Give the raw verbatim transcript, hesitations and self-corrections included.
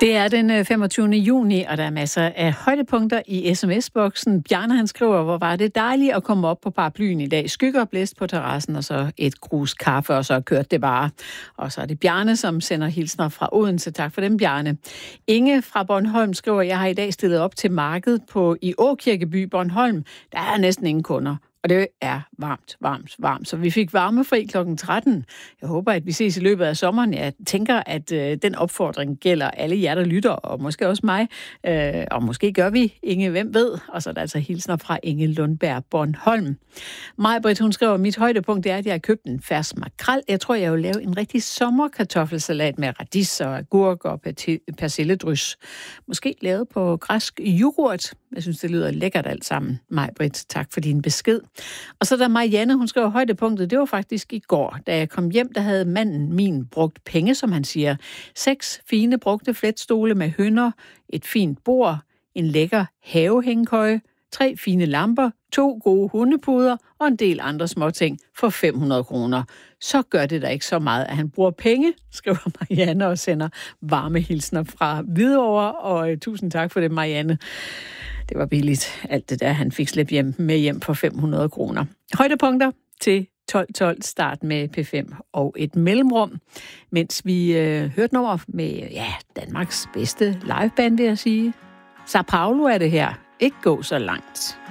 Det er den femogtyvende juni, og der er masser af højdepunkter i sms-boksen. Bjarne, han skriver, hvor var det dejligt at komme op på paraplyen i dag. Skygger og blæst på terrassen, og så et krus kaffe, og så kørte det bare. Og så er det Bjarne, som sender hilsner fra Odense. Tak for dem, Bjarne. Inge fra Bornholm skriver, jeg har i dag stillet op til markedet på i Åkirkeby, Bornholm. Der er næsten ingen kunder. Og det er varmt, varmt, varmt. Så vi fik varmefri klokken tretten. Jeg håber, at vi ses i løbet af sommeren. Jeg tænker, at øh, den opfordring gælder alle jer, der lytter, og måske også mig. Øh, og måske gør vi, Inge, hvem ved. Og så er der altså hilsner fra Inge Lundberg, Bornholm. Maj-Britt, hun skriver, mit højdepunkt er, at jeg har købt en fersk makrel. Jeg tror, jeg vil lave en rigtig sommerkartoffelsalat med radis og agurk og persilledrys. Måske lavet på græsk yoghurt. Jeg synes, det lyder lækkert alt sammen. Maj-Britt, tak for din besked. Og så er der Marianne, hun skriver, højdepunktet, det var faktisk i går. Da jeg kom hjem, der havde manden min brugt penge, som han siger. Seks fine brugte fletstole med hønder, et fint bord, en lækker havehængekøje, tre fine lamper, to gode hundepuder og en del andre småting for fem hundrede kroner. Så gør det da ikke så meget, at han bruger penge, skriver Marianne og sender varme hilsner fra Hvidovre. Og uh, tusind tak for det, Marianne. Det var billigt, alt det der, han fik slæbt hjem med hjem for fem hundrede kroner. Højdepunkter til tolv tolv, start med P fem og et mellemrum, mens vi øh, hørte nummer med ja, Danmarks bedste liveband, det at sige. Sao Paulo er det her. Ikke gå så langt.